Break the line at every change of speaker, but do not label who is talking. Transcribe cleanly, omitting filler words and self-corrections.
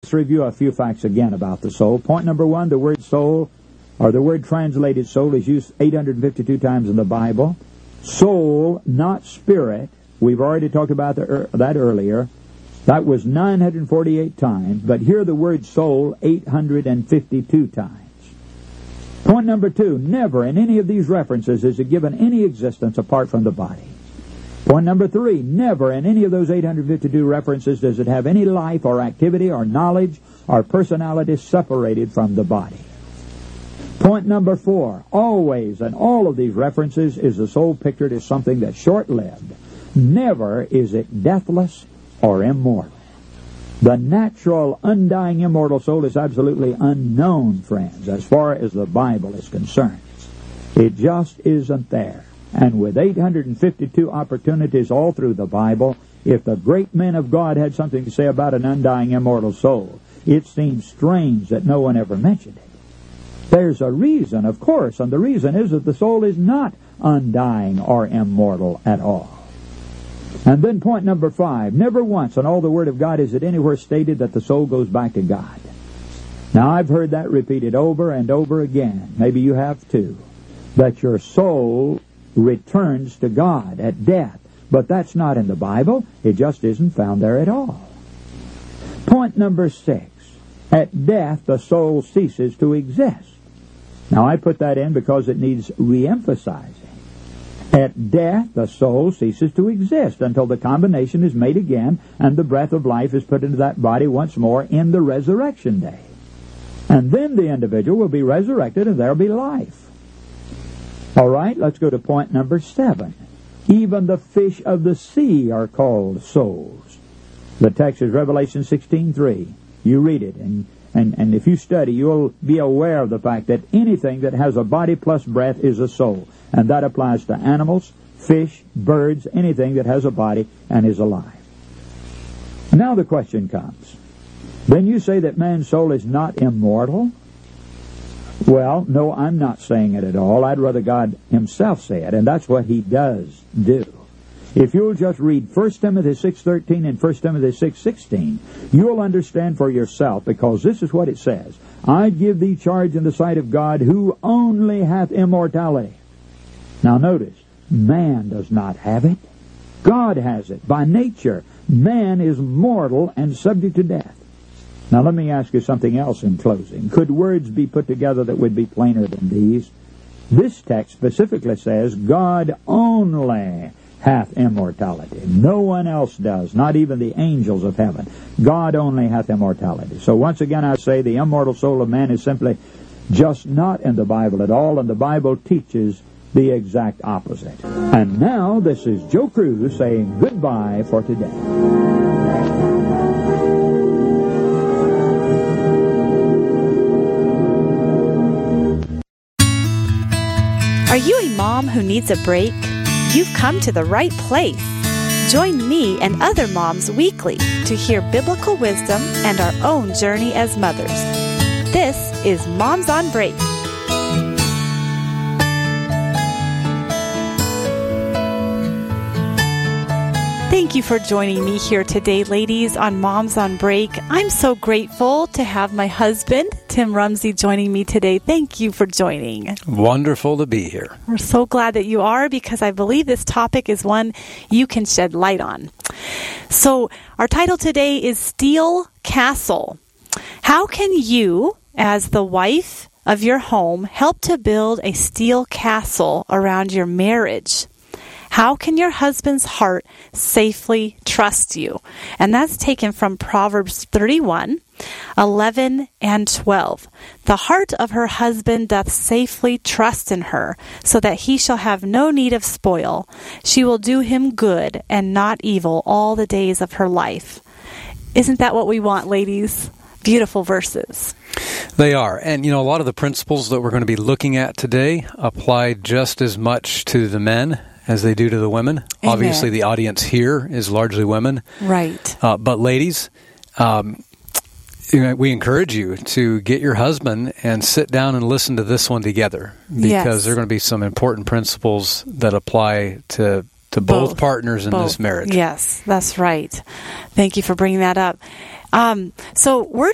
Let's review a few facts again about the soul. Point number one, the word soul, or the word translated soul, is used 852 times in the Bible. Soul, not spirit. We've already talked about that earlier. That was 948 times, but here the word soul 852 times. Point number two, never in any of these references is it given any existence apart from the body. Point number three, never in any of those 852 references does it have any life or activity or knowledge or personality separated from the body. Point number four, always in all of these references is the soul pictured as something that's short-lived. Never is it deathless or immortal. The natural, undying, immortal soul is absolutely unknown, friends, as far as the Bible is concerned. It just isn't there. And with 852 opportunities all through the Bible, if the great men of God had something to say about an undying, immortal soul, it seems strange that no one ever mentioned it. There's a reason, of course, and the reason is that the soul is not undying or immortal at all. And then point number five, never once in all the Word of God is it anywhere stated that the soul goes back to God. Now, I've heard that repeated over and over again. Maybe you have too. That your soul returns to God at death. But that's not in the Bible. It just isn't found there at all. Point number six, at death the soul ceases to exist. Now, I put that in because it needs re-emphasizing. At death, the soul ceases to exist until the combination is made again and the breath of life is put into that body once more in the resurrection day. And then the individual will be resurrected and there will be life. All right, let's go to point number 7. Even the fish of the sea are called souls. The text is Revelation 16:3. You read it, and if you study, you'll be aware of the fact that anything that has a body plus breath is a soul. And that applies to animals, fish, birds, anything that has a body and is alive. Now the question comes. Then you say that man's soul is not immortal? Well, no, I'm not saying it at all. I'd rather God himself say it, and that's what he does do. If you'll just read 1 Timothy 6:13 and 1 Timothy 6:16, you'll understand for yourself, because this is what it says. I give thee charge in the sight of God, who only hath immortality. Now notice, man does not have it. God has it. By nature, man is mortal and subject to death. Now let me ask you something else in closing. Could words be put together that would be plainer than these? This text specifically says God only hath immortality. No one else does, not even the angels of heaven. God only hath immortality. So once again I say the immortal soul of man is simply just not in the Bible at all, and the Bible teaches the exact opposite. And now this is Joe Cruz saying goodbye for today.
Are you a mom who needs a break? You've come to the right place. Join me and other moms weekly to hear biblical wisdom and our own journey as mothers. This is Moms on Break. Thank you for joining me here today, ladies, on Moms on Break. I'm so grateful to have my husband, Tim Rumsey, joining me today. Thank you for joining.
Wonderful to be here.
We're so glad that you are, because I believe this topic is one you can shed light on. So our title today is Steel Castle. How can you, as the wife of your home, help to build a steel castle around your marriage? How can your husband's heart safely trust you? And that's taken from Proverbs 31:11 and 12. The heart of her husband doth safely trust in her, so that he shall have no need of spoil. She will do him good and not evil all the days of her life. Isn't that what we want, ladies? Beautiful verses.
They are. And, a lot of the principles that we're going to be looking at today apply just as much to the men as they do to the women.
Amen.
Obviously, the audience here is largely women.
Right.
But ladies, we encourage you to get your husband and sit down and listen to this one together, because there are going to be some important principles that apply to both partners in this marriage.
Yes, that's right. Thank you for bringing that up. So we're